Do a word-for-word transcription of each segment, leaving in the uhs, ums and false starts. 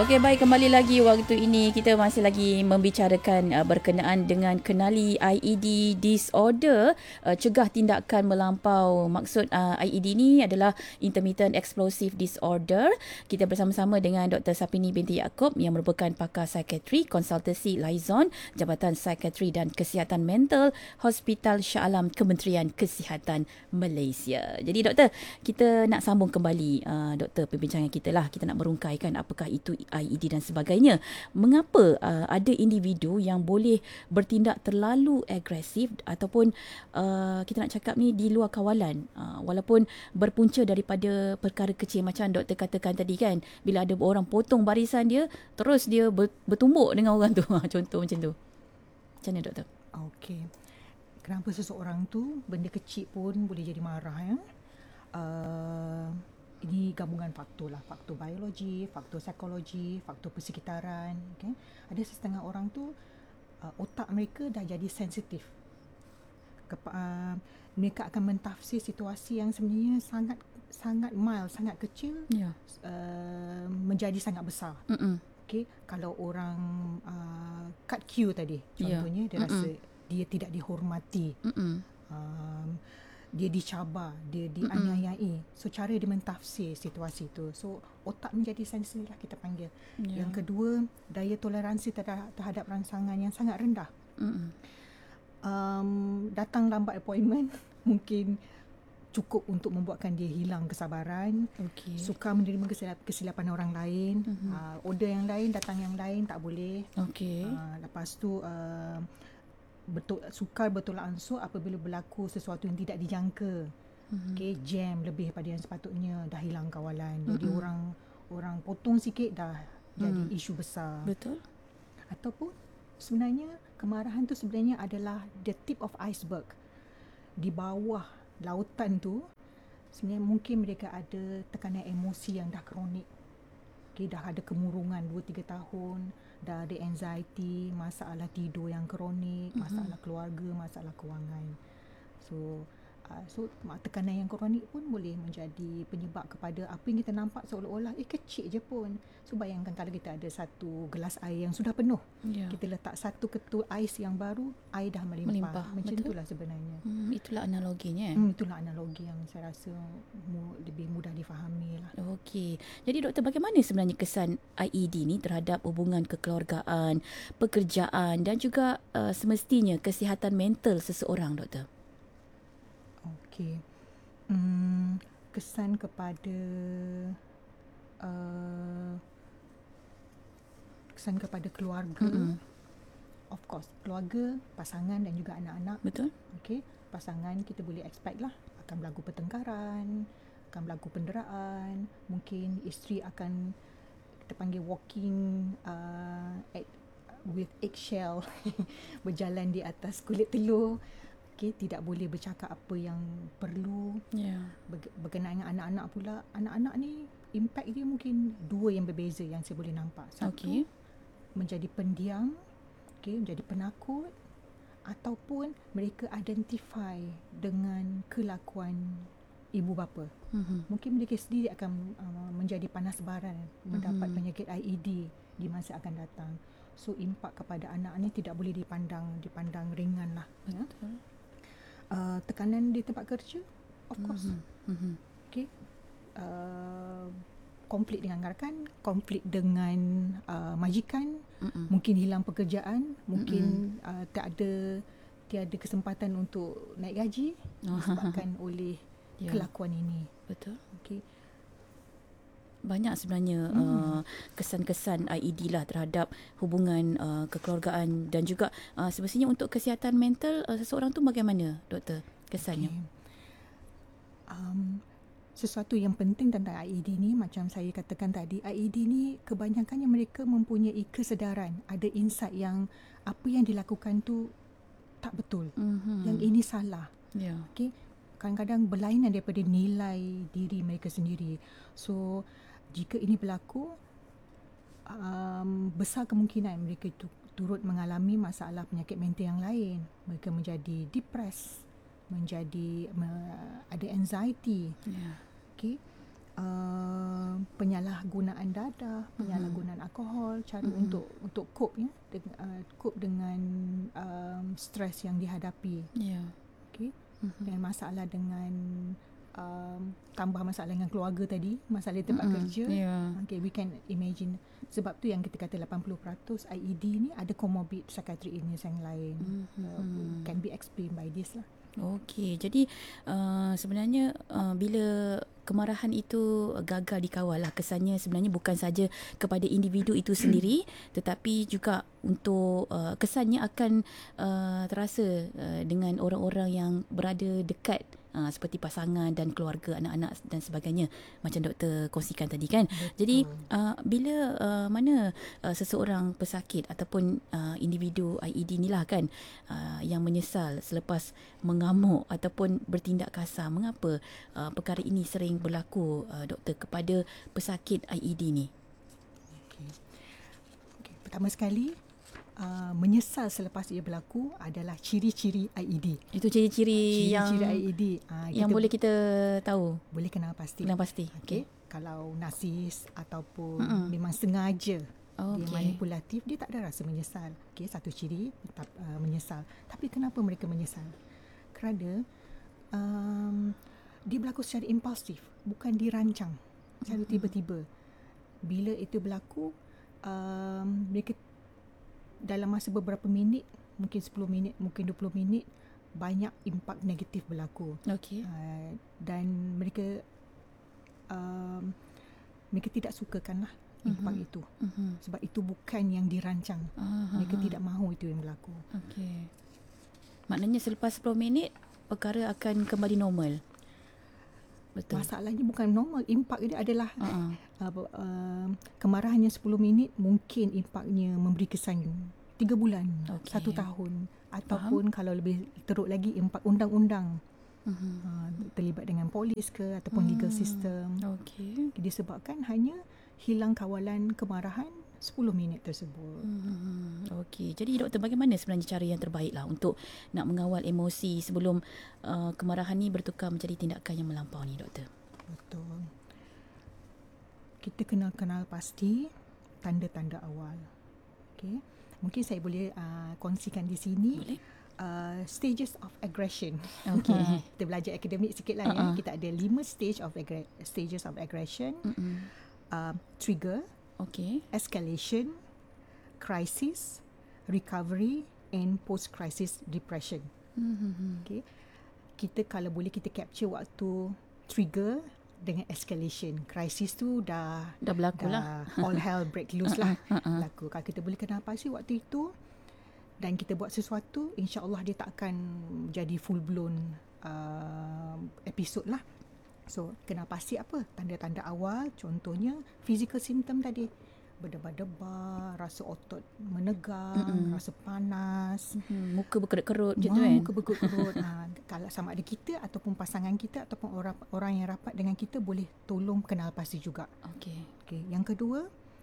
Okey, baik, kembali lagi. Waktu ini kita masih lagi membicarakan uh, berkenaan dengan kenali I E D disorder, uh, cegah tindakan melampau. Maksud uh, I E D ni adalah intermittent explosive disorder. Kita bersama-sama dengan Doktor Sapini binti Yaakob yang merupakan pakar psikiatri konsultasi Liaison Jabatan Psikiatri dan Kesihatan Mental Hospital Shah Alam Kementerian Kesihatan Malaysia. Jadi doktor, kita nak sambung kembali uh, doktor perbincangan kita lah. Kita nak merungkaikan apakah itu I E D dan sebagainya. Mengapa uh, ada individu yang boleh bertindak terlalu agresif ataupun uh, kita nak cakap ni di luar kawalan, uh, walaupun berpunca daripada perkara kecil macam doktor katakan tadi kan, bila ada orang potong barisan dia, terus dia bertumbuk dengan orang tu. Contoh macam tu. Macam mana doktor? Okey. Kenapa seseorang tu benda kecil pun boleh jadi marah ya? Uh, Ini gabungan faktor lah, faktor biologi, faktor psikologi, faktor persekitaran. Okay? Ada setengah orang tu uh, otak mereka dah jadi sensitif. Kepa, uh, mereka akan mentafsir situasi yang sebenarnya sangat sangat mild, sangat kecil, yeah. uh, menjadi sangat besar. Okay? Kalau orang uh, cut queue tadi, contohnya, yeah. dia rasa Mm-mm. dia tidak dihormati. Um, dia dicabar, dia dianiayai. So cara dia mentafsir situasi itu. So otak menjadi sensitif lah kita panggil. Yeah. Yang kedua, daya toleransi terhadap, terhadap rangsangan yang sangat rendah. Um, datang lambat appointment mungkin cukup untuk membuatkan dia hilang kesabaran. Okay. Suka menerima kesilap, kesilapan orang lain. Mm-hmm. Uh, order yang lain, datang yang lain tak boleh. Okay. Uh, lepas tu uh, betul, sukar bertolak ansur apabila berlaku sesuatu yang tidak dijangka. Mm-hmm. Okay, jam lebih daripada yang sepatutnya, dah hilang kawalan. Mm-hmm. Jadi orang orang potong sikit dah mm. jadi isu besar. Betul. Ataupun sebenarnya kemarahan tu sebenarnya adalah the tip of iceberg. Di bawah lautan tu sebenarnya mungkin mereka ada tekanan emosi yang dah kronik. Okay, dah ada kemurungan dua tiga tahun. Dah ada anxiety, masalah tidur yang kronik, mm-hmm. masalah keluarga, masalah kewangan. So, uh, so tekanan yang kronik pun boleh menjadi penyebab kepada apa yang kita nampak seolah-olah eh kecil je pun. So bayangkan kalau kita ada satu gelas air yang sudah penuh, yeah. kita letak satu ketul ais yang baru, air dah melimpah. melimpah. Macam betul. Itulah sebenarnya. Hmm, itulah analoginya. Hmm, itulah analogi yang saya rasa mu, lebih mudah difahami lah. Okey. Jadi doktor, bagaimana sebenarnya kesan I E D ni terhadap hubungan kekeluargaan, pekerjaan dan juga uh, semestinya kesihatan mental seseorang, doktor? Okey. Hmm, kesan kepada uh, kesan kepada keluarga. Mm-hmm. Of course, keluarga, pasangan dan juga anak-anak. Betul. Okey, pasangan kita boleh expect lah akan berlaku pertengkaran, akan berlaku penderaan, mungkin isteri akan kita panggil walking uh, at, with eggshell, berjalan di atas kulit telur. Okay, tidak boleh bercakap apa yang perlu. Yeah. Ber- berkenaan dengan anak-anak pula, anak-anak ni impact dia mungkin dua yang berbeza yang saya boleh nampak. Satu, okay. menjadi pendiam, okay, menjadi penakut, ataupun mereka identify dengan kelakuan ibu bapa. Mm-hmm. Mungkin mereka sendiri akan uh, menjadi panas baran, mm-hmm. mendapat penyakit I E D di masa akan datang. So impak kepada anak ni tidak boleh dipandang dipandang ringan lah. Ya? Uh, tekanan di tempat kerja, of course. Mm-hmm. Okay. Uh, konflik dengan rakan, konflik dengan uh, majikan, Mm-mm. mungkin hilang pekerjaan, mungkin uh, tak ada tiada kesempatan untuk naik gaji disebabkan oleh yeah. kelakuan ini. Betul. Okey. Banyak sebenarnya hmm. uh, kesan-kesan I E D lah terhadap hubungan uh, kekeluargaan dan juga uh, semestinya untuk kesihatan mental uh, seseorang tu bagaimana, doktor, kesannya? Okay. Um, sesuatu yang penting tentang I E D ni, macam saya katakan tadi, I E D ni kebanyakannya mereka mempunyai kesedaran, ada insight yang apa yang dilakukan tu tak betul, mm-hmm. yang ini salah. Yeah. Okay. Kadang-kadang berlainan daripada nilai diri mereka sendiri. So jika ini berlaku, um, besar kemungkinan mereka tu, turut mengalami masalah penyakit mental yang lain. Mereka menjadi depressed, menjadi uh, ada anxiety. Yeah. Okay. uh, penyalahgunaan dadah, penyalahgunaan alkohol, cara Mm-hmm. untuk untuk cope ya, dengan, uh, cope dengan um, stres yang dihadapi. Ya. Okey. Mm-hmm. Dengan masalah dengan um, tambah masalah dengan keluarga tadi, masalah di tempat Mm-mm. kerja. Yeah. Okay, we can imagine. Sebab tu yang kita kata lapan puluh peratus I E D ni ada comorbid psychiatric illness yang lain. Mm-hmm. Uh, can be explained by this lah. Okey, jadi uh, sebenarnya uh, bila kemarahan itu gagal dikawal lah, kesannya sebenarnya bukan saja kepada individu itu sendiri tetapi juga untuk uh, kesannya akan uh, terasa uh, dengan orang-orang yang berada dekat uh, seperti pasangan dan keluarga, anak-anak dan sebagainya macam doktor kongsikan tadi kan. Betul. Jadi uh, bila uh, mana uh, seseorang pesakit ataupun uh, individu I E D ni lah kan uh, yang menyesal selepas mengamuk ataupun bertindak kasar, mengapa uh, perkara ini sering berlaku uh, doktor kepada pesakit I E D ni? Okay. Okay. Pertama sekali, uh, menyesal selepas ia berlaku adalah ciri-ciri I E D. Itu ciri-ciri yang Ciri-ciri I E D. Uh, yang boleh kita tahu. Boleh kenal pasti. Kenal pasti. Okey. Okey. Kalau narsis ataupun Mm-mm. memang sengaja Oh, dia okey. manipulatif, dia tak ada rasa menyesal. Okey, satu ciri tetap uh, menyesal. Tapi kenapa mereka menyesal? Kerana um, dia berlaku secara impulsif, bukan dirancang, secara tiba-tiba. Bila itu berlaku, um, mereka dalam masa beberapa minit, mungkin sepuluh minit, mungkin dua puluh minit, banyak impak negatif berlaku. Okey. Uh, dan mereka um, mereka tidak sukakanlah impak Mhm. itu. Mhm. Sebab itu bukan yang dirancang. Ah, Mereka ah, ah. tidak mahu itu yang berlaku. Okey. Maknanya selepas sepuluh minit perkara akan kembali normal. Betul. Masalahnya bukan normal. Impak dia adalah Uh-uh. uh, uh, kemarahannya sepuluh minit, mungkin impaknya memberi kesan tiga bulan, Okey. satu tahun. Ataupun kalau lebih teruk lagi, impak undang-undang. Mhm. Uh, terlibat dengan polis ke ataupun Hmm. legal system. Okey. Disebabkan hanya hilang kawalan kemarahan sepuluh minit tersebut. Hmm, okey. Jadi doktor, bagaimana sebenarnya cara yang terbaik lah untuk nak mengawal emosi sebelum uh, kemarahan ni bertukar menjadi tindakan yang melampau ni, doktor? Betul. Kita kena kenal pasti tanda-tanda awal. Okey. Mungkin saya boleh uh, kongsikan di sini. Boleh? Uh, stages of aggression. Okey. Kita belajar akademik sikit lah Uh-uh. ya. Kita ada lima stage of aggre- stages of aggression. Mm-mm. Uh, trigger, Okey. escalation, crisis, recovery and post-crisis depression. Mm-hmm. Okay. Kita kalau boleh kita capture waktu trigger dengan escalation. Crisis tu dah Dah berlaku lah. dah all hell break loose lah. Uh-uh. Berlaku. Kalau kita boleh kenal pasti waktu itu dan kita buat sesuatu, insya-Allah dia tak akan jadi full blown uh, episod lah. So, kenal pasti apa? Tanda-tanda awal, contohnya physical symptom tadi. Berdebar-debar, rasa otot menegang, Mm-mm. rasa panas, Hmm, muka berkerut-kerut macam tu Wah, kan? muka berkerut. ha, kalau sama ada kita ataupun pasangan kita ataupun orang orang yang rapat dengan kita boleh tolong kenal pasti juga. Okey. Okey, yang kedua,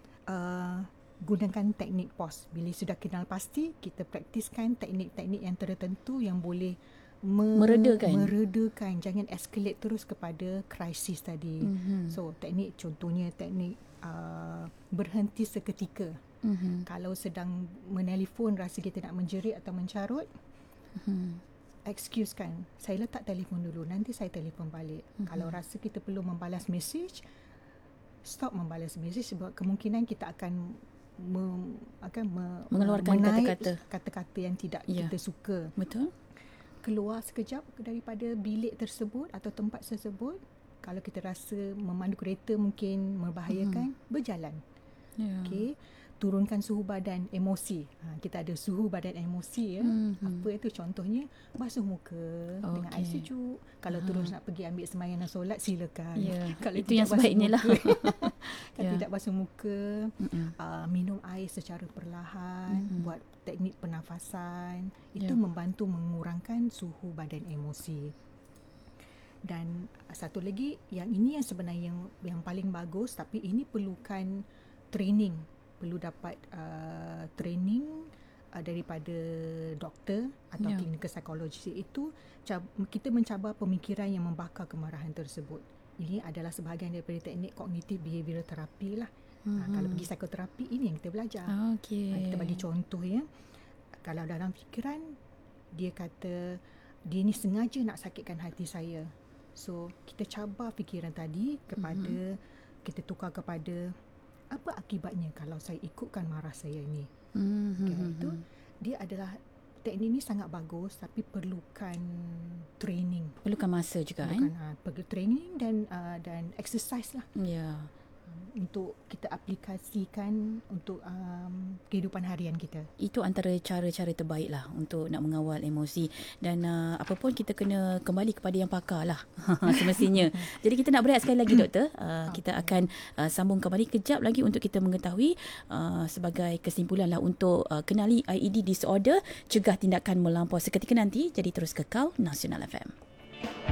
uh, gunakan teknik pause. Bila sudah kenal pasti, kita praktiskan teknik-teknik yang tertentu yang boleh me- Meredakan. meredakan. Jangan escalate terus kepada krisis tadi. Mhm. So, teknik contohnya teknik uh, berhenti seketika. Mhm. Kalau sedang menelefon rasa kita nak menjerit atau mencarut, Mhm. excusekan. Saya letak telefon dulu, nanti saya telefon balik. Mhm. Kalau rasa kita perlu membalas mesej, stop membalas mesej sebab kemungkinan kita akan mem, akan me, Mengeluarkan menaik kata-kata. kata-kata yang tidak Ya. kita suka. Betul? Keluar sekejap daripada bilik tersebut atau tempat tersebut. Kalau kita rasa memandu kereta mungkin membahayakan, Mhm. berjalan. Ya. Okey, turunkan suhu badan, emosi. Ha, kita ada suhu badan emosi ya. Mhm. Apa itu contohnya? Basuh muka dengan air Okey. sejuk. Kalau Aha. terus nak pergi ambil sembahyang dan solat, silakan. Ya, Kalau itu tidak yang basuh sebaiknya lah. muka, Kalau Ya. tidak basuh muka, Mm-mm. uh, minum air secara perlahan, Mhm. buat teknik pernafasan. Itu Ya. membantu mengurangkan suhu badan emosi. Dan satu lagi, yang ini yang sebenarnya yang, yang paling bagus, tapi ini perlukan training, perlu dapat uh, training uh, daripada doktor atau Ya. clinical psychologist. Itu cab- kita mencabar pemikiran yang membakar kemarahan tersebut. Ini adalah sebahagian daripada teknik kognitif behavioral therapy lah. Mm-hmm. Ha, kalau pergi psikoterapi, ini yang kita belajar. Okay. Ha, kita bagi contoh ya. Kalau dalam fikiran, dia kata, dia ni sengaja nak sakitkan hati saya. So, kita cabar fikiran tadi kepada, mm-hmm. kita tukar kepada, apa akibatnya kalau saya ikutkan marah saya ni. Mm-hmm. Okay, itu, dia adalah, teknik ni sangat bagus tapi perlukan training. Perlukan masa juga. Perlukan, eh? ha, perlu training dan, uh, dan exercise lah. Ya. Yeah. Untuk kita aplikasikan untuk um, kehidupan harian kita. Itu antara cara-cara terbaik lah untuk nak mengawal emosi. Dan uh, apa pun kita kena kembali kepada yang pakar lah semestinya. Jadi kita nak berehat sekali lagi doktor. Uh, okay. Kita akan uh, sambung kembali kejap lagi untuk kita mengetahui uh, sebagai kesimpulan lah untuk uh, kenali I E D disorder, cegah tindakan melampau seketika nanti. Jadi terus kekal Nasional F M.